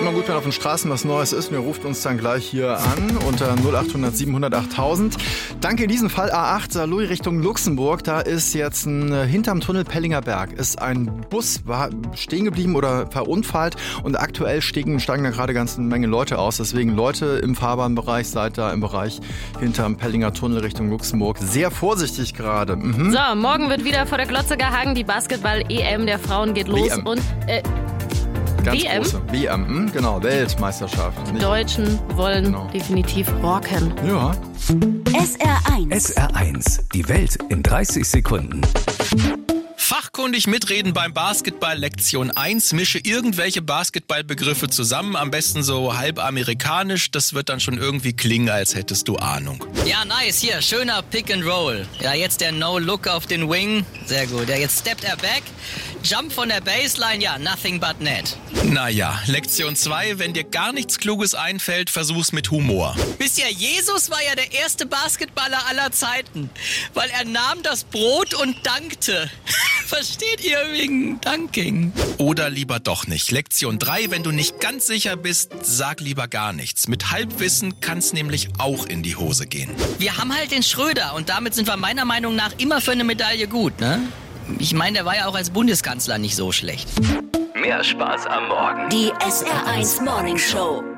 immer gut, wenn auf den Straßen was Neues ist. Und ihr ruft uns dann gleich hier an unter 0800 700 8000. Danke in diesem Fall A8 Saarlouis Richtung Luxemburg. Da ist jetzt hinterm Tunnel Pellinger Berg ist ein Bus war stehen geblieben oder verunfallt. Und aktuell steigen da gerade ganz eine Menge Leute aus. Deswegen Leute im Fahrbahnbereich, seid da im Bereich hinterm Pellinger Tunnel Richtung Luxemburg. Sehr vorsichtig gerade. Mhm. So, morgen wird wieder vor der Glotze gehangen. Die Basketball-EM der Frauen geht los. WM. Und Ganz WM? große WM, genau, Weltmeisterschaft. Die Deutschen wollen definitiv rocken. Ja. SR1. SR1, die Welt in 30 Sekunden. Fachkundig mitreden beim Basketball Lektion 1. Mische irgendwelche Basketballbegriffe zusammen, am besten so halb amerikanisch. Das wird dann schon irgendwie klingen, als hättest du Ahnung. Ja, nice. Hier, schöner Pick and Roll. Ja, jetzt der No-Look auf den Wing. Sehr gut. Ja, jetzt steppt er back. Jump von der Baseline. Ja, nothing but net. Naja, Lektion 2. Wenn dir gar nichts Kluges einfällt, versuch's mit Humor. Bisher Jesus war ja der erste Basketballer aller Zeiten, weil er nahm das Brot und dankte. Versteht ihr wegen Dunking? Oder lieber doch nicht. Lektion 3. Wenn du nicht ganz sicher bist, sag lieber gar nichts. Mit Halbwissen kann's nämlich auch in die Hose gehen. Wir haben halt den Schröder und damit sind wir meiner Meinung nach immer für eine Medaille gut, ne? Ich meine, der war ja auch als Bundeskanzler nicht so schlecht. Mehr Spaß am Morgen. Die SR1 Morning Show.